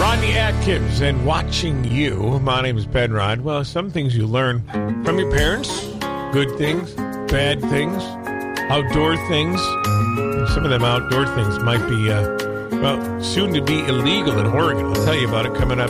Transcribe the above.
Rodney Atkins and Watching You. My name is Ben Rod. Well, some things you learn from your parents. Good things, bad things, outdoor things. Some of them outdoor things might be, soon to be illegal in Oregon. I'll tell you about it coming up.